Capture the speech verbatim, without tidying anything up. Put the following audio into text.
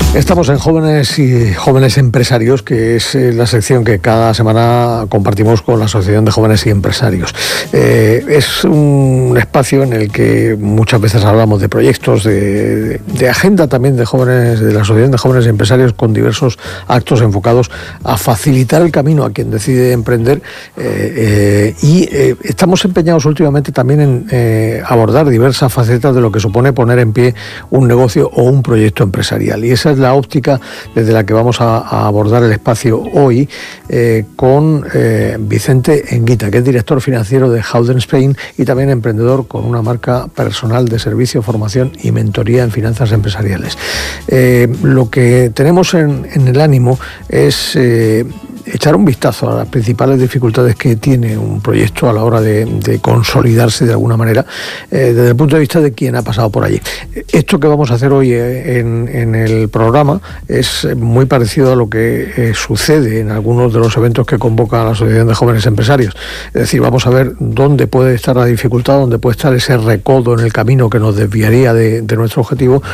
Estamos en Jóvenes y Jóvenes Empresarios, que es eh, la sección que cada semana compartimos con la Asociación de Jóvenes y Empresarios. Eh, es un espacio en el que muchas veces hablamos de proyectos, de, de agenda también de jóvenes, de la Asociación de Jóvenes y Empresarios, con diversos actos enfocados a facilitar el camino a quien decide emprender. Eh, eh, y eh, estamos empeñados últimamente también en eh, abordar diversas facetas de lo que supone poner en pie un negocio o un proyecto empresarial. Y esa es la óptica desde la que vamos a, a abordar el espacio hoy eh, con eh, Vicente Enguita, que es director financiero de Howden Spain y también emprendedor con una marca personal de servicio, formación y mentoría en finanzas empresariales. Eh, lo que tenemos en, en el ánimo es eh, echar un vistazo a las principales dificultades que tiene un proyecto a la hora de, de consolidarse de alguna manera, eh, desde el punto de vista de quien ha pasado por allí. Esto que vamos a hacer hoy en, en el programa es muy parecido a lo que eh, sucede en algunos de los eventos que convoca la Asociación de Jóvenes Empresarios. Es decir, vamos a ver dónde puede estar la dificultad, dónde puede estar ese recodo en el camino que nos desviaría de, de nuestro objetivo,